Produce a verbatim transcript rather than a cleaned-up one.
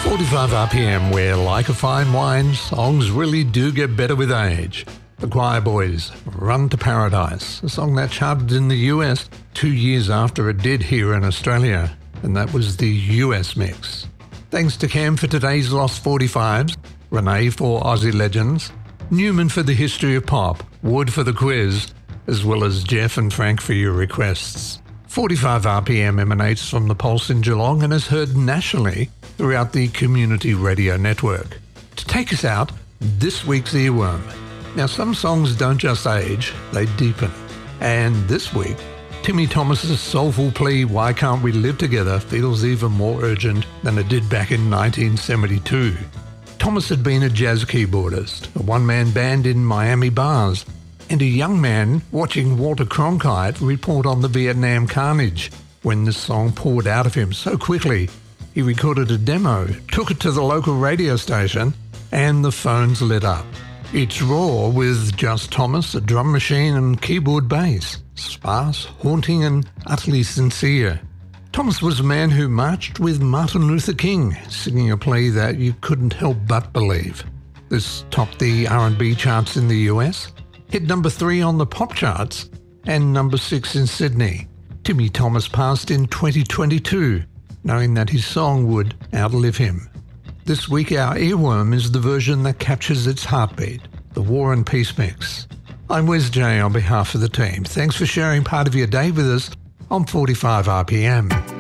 forty-five R P M, where, like a fine wine, songs really do get better with age. The Choir Boys, Run to Paradise, a song that charted in the U S two years after it did here in Australia, and that was the U S mix. Thanks to Cam for today's Lost forty-fives, Renee for Aussie Legends, Newman for the History of Pop, Wood for the quiz, as well as Jeff and Frank for your requests. forty-five R P M emanates from the Pulse in Geelong and is heard nationally throughout the Community Radio Network. To take us out, this week's earworm. Now, some songs don't just age, they deepen. And this week, Timmy Thomas's soulful plea, Why Can't We Live Together, feels even more urgent than it did back in nineteen seventy-two. Thomas had been a jazz keyboardist, a one-man band in Miami bars, and a young man watching Walter Cronkite report on the Vietnam carnage when this song poured out of him so quickly. He recorded a demo, took it to the local radio station, and the phones lit up. It's raw with just Thomas, a drum machine and keyboard bass, sparse, haunting and utterly sincere. Thomas was a man who marched with Martin Luther King, singing a plea that you couldn't help but believe. This topped the R and B charts in the U S, hit number three on the pop charts, and number six in Sydney. Timmy Thomas passed in twenty twenty-two, knowing that his song would outlive him. This week our earworm is the version that captures its heartbeat, the War and Peace mix. I'm Wes J on behalf of the team. Thanks for sharing part of your day with us on forty-five R P M.